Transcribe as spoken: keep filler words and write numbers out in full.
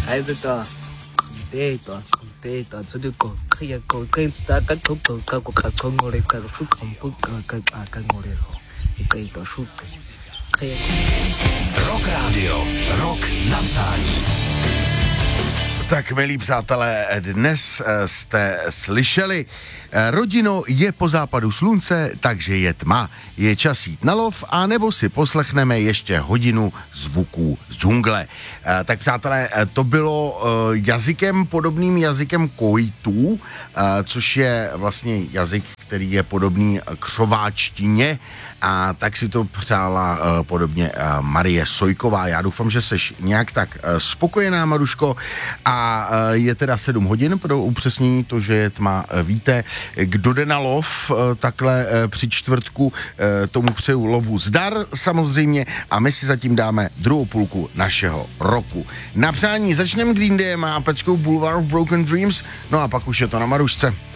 孩子的对的对的，这里个可以个跟大家都都个个个从我的个不恐怖个个啊跟我的说，可以的数个可以。 Rock Radio, Rock na přání. Tak, milí přátelé, dnes jste slyšeli, rodino, je po západu slunce, takže je tma. Je čas jít na lov, a nebo si poslechneme ještě hodinu zvuků z džungle. Tak, přátelé, to bylo jazykem, podobným jazykem kojtů, což je vlastně jazyk, který je podobný křováčtině, a tak si to přála podobně Marie Sojková. Já doufám, že seš nějak tak spokojená, Maruško, a je teda sedm hodin pro upřesnění to, že je tma. Víte, kdo jde na lov takhle při čtvrtku, tomu přeju lovu zdar samozřejmě, a my si zatím dáme druhou půlku našeho roku. Na přání začneme Green Dayem a peckou Boulevard of Broken Dreams, no a pak už je to na Marušce.